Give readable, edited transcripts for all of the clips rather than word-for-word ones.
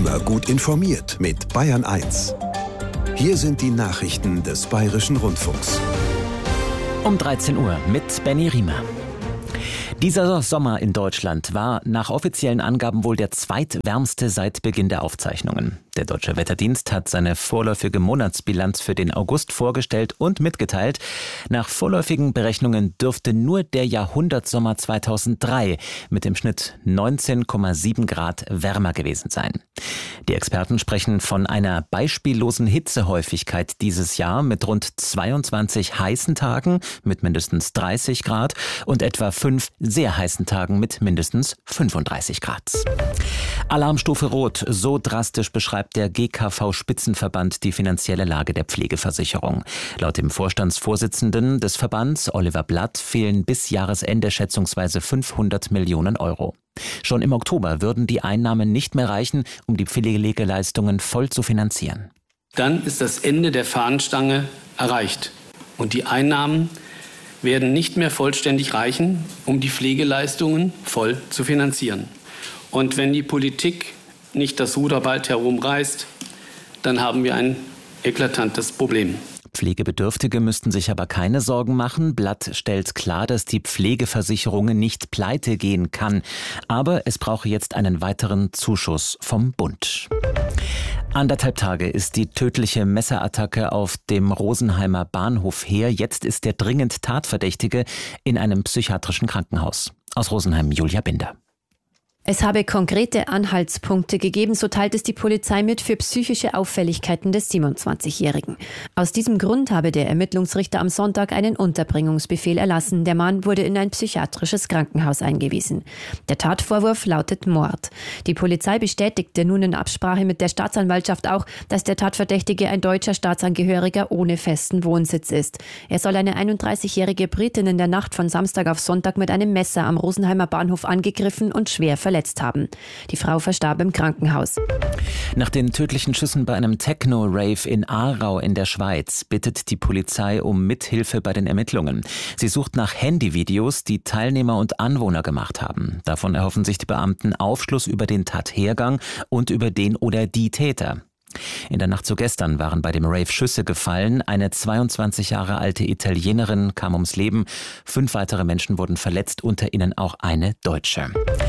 Immer gut informiert mit Bayern 1. Hier sind die Nachrichten des Bayerischen Rundfunks. Um 13 Uhr mit Benny Riemer. Dieser Sommer in Deutschland war nach offiziellen Angaben wohl der zweitwärmste seit Beginn der Aufzeichnungen. Der Deutsche Wetterdienst hat seine vorläufige Monatsbilanz für den August vorgestellt und mitgeteilt, nach vorläufigen Berechnungen dürfte nur der Jahrhundertsommer 2003 mit dem Schnitt 19,7 Grad wärmer gewesen sein. Die Experten sprechen von einer beispiellosen Hitzehäufigkeit dieses Jahr mit rund 22 heißen Tagen mit mindestens 30 Grad und etwa 5 sehr heißen Tagen mit mindestens 35 Grad. Alarmstufe Rot, so drastisch beschreibt der GKV-Spitzenverband die finanzielle Lage der Pflegeversicherung. Laut dem Vorstandsvorsitzenden des Verbands, Oliver Blatt, fehlen bis Jahresende schätzungsweise 500 Millionen Euro. Schon im Oktober würden die Einnahmen nicht mehr reichen, um die Pflegeleistungen voll zu finanzieren. Dann ist das Ende der Fahnenstange erreicht und die Einnahmen werden nicht mehr vollständig reichen, um die Pflegeleistungen voll zu finanzieren. Und wenn die Politik nicht das Ruder bald herumreißt, dann haben wir ein eklatantes Problem. Pflegebedürftige müssten sich aber keine Sorgen machen. Blatt stellt klar, dass die Pflegeversicherung nicht pleite gehen kann. Aber es brauche jetzt einen weiteren Zuschuss vom Bund. 1,5 Tage ist die tödliche Messerattacke auf dem Rosenheimer Bahnhof her. Jetzt ist der dringend Tatverdächtige in einem psychiatrischen Krankenhaus. Aus Rosenheim, Julia Binder. Es habe konkrete Anhaltspunkte gegeben, so teilt es die Polizei mit, für psychische Auffälligkeiten des 27-Jährigen. Aus diesem Grund habe der Ermittlungsrichter am Sonntag einen Unterbringungsbefehl erlassen. Der Mann wurde in ein psychiatrisches Krankenhaus eingewiesen. Der Tatvorwurf lautet Mord. Die Polizei bestätigte nun in Absprache mit der Staatsanwaltschaft auch, dass der Tatverdächtige ein deutscher Staatsangehöriger ohne festen Wohnsitz ist. Er soll eine 31-jährige Britin in der Nacht von Samstag auf Sonntag mit einem Messer am Rosenheimer Bahnhof angegriffen und schwer verletzt haben. Die Frau verstarb im Krankenhaus. Nach den tödlichen Schüssen bei einem Techno-Rave in Aarau in der Schweiz bittet die Polizei um Mithilfe bei den Ermittlungen. Sie sucht nach Handyvideos, die Teilnehmer und Anwohner gemacht haben. Davon erhoffen sich die Beamten Aufschluss über den Tathergang und über den oder die Täter. In der Nacht zu gestern waren bei dem Rave Schüsse gefallen. Eine 22 Jahre alte Italienerin kam ums Leben. 5 weitere Menschen wurden verletzt, unter ihnen auch eine Deutsche.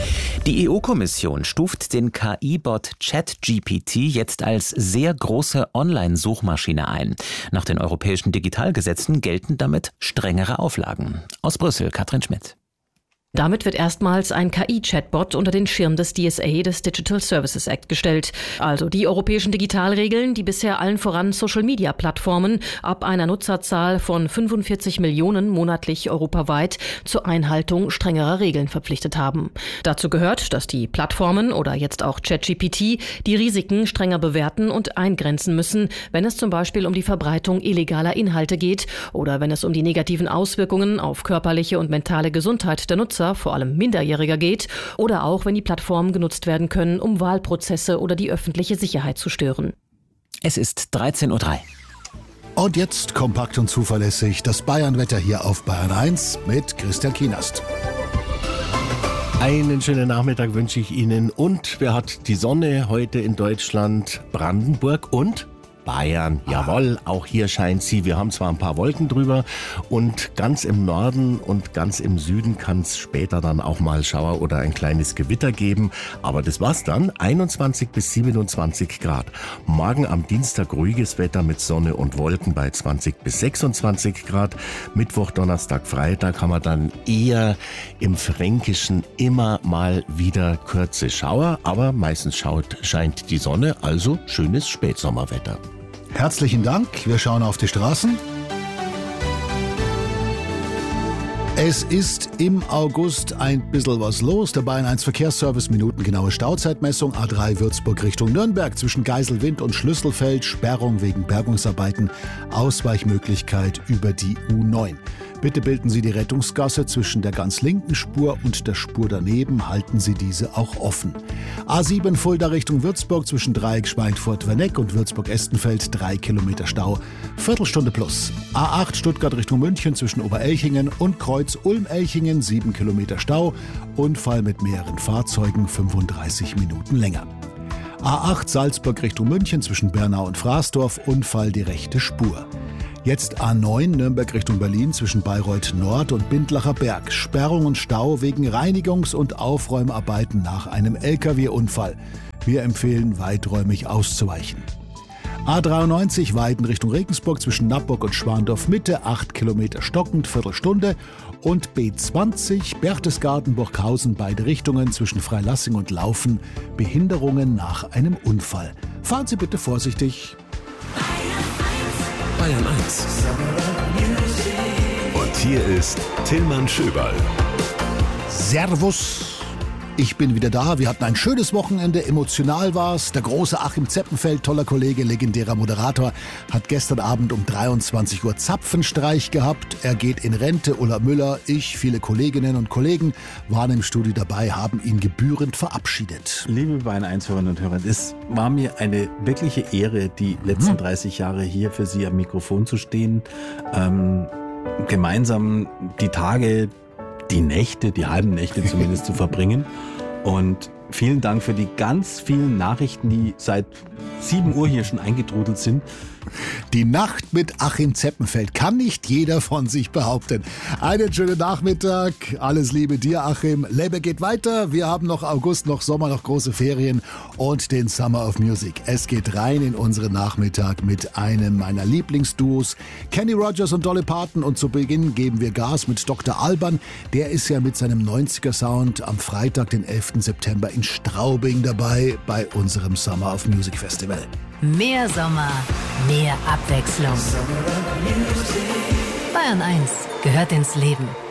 Die EU-Kommission stuft den KI-Bot ChatGPT jetzt als sehr große Online-Suchmaschine ein. Nach den europäischen Digitalgesetzen gelten damit strengere Auflagen. Aus Brüssel, Katrin Schmidt. Damit wird erstmals ein KI-Chatbot unter den Schirm des DSA, des Digital Services Act, gestellt. Also die europäischen Digitalregeln, die bisher allen voran Social-Media-Plattformen ab einer Nutzerzahl von 45 Millionen monatlich europaweit zur Einhaltung strengerer Regeln verpflichtet haben. Dazu gehört, dass die Plattformen oder jetzt auch ChatGPT die Risiken strenger bewerten und eingrenzen müssen, wenn es zum Beispiel um die Verbreitung illegaler Inhalte geht oder wenn es um die negativen Auswirkungen auf körperliche und mentale Gesundheit der Nutzer, vor allem Minderjähriger, geht oder auch, wenn die Plattformen genutzt werden können, um Wahlprozesse oder die öffentliche Sicherheit zu stören. Es ist 13:03 Uhr. Und jetzt kompakt und zuverlässig das Bayern-Wetter hier auf Bayern 1 mit Christian Kienast. Einen schönen Nachmittag wünsche ich Ihnen. Und wer hat die Sonne heute in Deutschland? Brandenburg und Bayern. Jawohl, auch hier scheint sie. Wir haben zwar ein paar Wolken drüber und ganz im Norden und ganz im Süden kann es später dann auch mal Schauer oder ein kleines Gewitter geben. Aber das war's dann. 21 bis 27 Grad. Morgen am Dienstag ruhiges Wetter mit Sonne und Wolken bei 20 bis 26 Grad. Mittwoch, Donnerstag, Freitag haben wir dann eher im Fränkischen immer mal wieder kurze Schauer. Aber meistens scheint die Sonne, also schönes Spätsommerwetter. Herzlichen Dank. Wir schauen auf die Straßen. Es ist im August ein bisschen was los. Der Bayern 1 Verkehrsservice, minutengenaue Stauzeitmessung, A3 Würzburg Richtung Nürnberg, zwischen Geiselwind und Schlüsselfeld, Sperrung wegen Bergungsarbeiten, Ausweichmöglichkeit über die U9. Bitte bilden Sie die Rettungsgasse zwischen der ganz linken Spur und der Spur daneben. Halten Sie diese auch offen. A7 Fulda Richtung Würzburg zwischen Dreieck Schweinfurt-Werneck und Würzburg-Estenfeld 3 Kilometer Stau, Viertelstunde plus. A8 Stuttgart Richtung München zwischen Oberelchingen und Kreuz Ulm-Elchingen 7 Kilometer Stau. Unfall mit mehreren Fahrzeugen 35 Minuten länger. A8 Salzburg Richtung München zwischen Bernau und Fraßdorf, Unfall die rechte Spur. Jetzt A9 Nürnberg Richtung Berlin zwischen Bayreuth Nord und Bindlacher Berg. Sperrung und Stau wegen Reinigungs- und Aufräumarbeiten nach einem LKW-Unfall. Wir empfehlen, weiträumig auszuweichen. A93 Weiden Richtung Regensburg zwischen Nappburg und Schwandorf Mitte, 8 Kilometer stockend, Viertelstunde. Und B20 Berchtesgaden-Burghausen, beide Richtungen zwischen Freilassing und Laufen, Behinderungen nach einem Unfall. Fahren Sie bitte vorsichtig. Bayern 1. Und hier ist Tillmann Schöberl. Servus. Ich bin wieder da. Wir hatten ein schönes Wochenende. Emotional war's. Der große Achim Zeppenfeld, toller Kollege, legendärer Moderator, hat gestern Abend um 23 Uhr Zapfenstreich gehabt. Er geht in Rente. Ulla Müller, ich, viele Kolleginnen und Kollegen waren im Studio dabei, haben ihn gebührend verabschiedet. Liebe Bayern 1 Hörerinnen und Hörer, es war mir eine wirkliche Ehre, die letzten 30 Jahre hier für Sie am Mikrofon zu stehen. Gemeinsam die Tage, die Nächte, die halben Nächte zumindest zu verbringen. Und vielen Dank für die ganz vielen Nachrichten, die seit 7 Uhr hier schon eingetrudelt sind. Die Nacht mit Achim Zeppenfeld kann nicht jeder von sich behaupten. Einen schönen Nachmittag. Alles Liebe dir, Achim. Lebe geht weiter. Wir haben noch August, noch Sommer, noch große Ferien und den Summer of Music. Es geht rein in unseren Nachmittag mit einem meiner Lieblingsduos, Kenny Rogers und Dolly Parton. Und zu Beginn geben wir Gas mit Dr. Alban. Der ist ja mit seinem 90er-Sound am Freitag, den 11. September in Straubing dabei bei unserem Summer of Music Festival. Mehr Sommer, mehr Abwechslung. Bayern 1 gehört ins Leben.